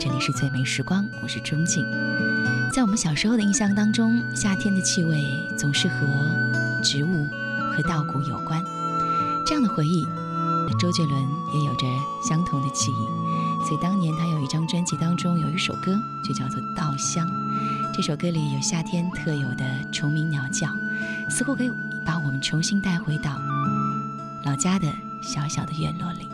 这里是最美时光，我是钟静。在我们小时候的印象当中，夏天的气味总是和植物和稻谷有关。这样的回忆，周杰伦也有着相同的记忆。所以当年他有一张专辑当中有一首歌就叫做《稻香》，这首歌里有夏天特有的虫鸣鸟叫，似乎可以把我们重新带回到老家的小小的院落里。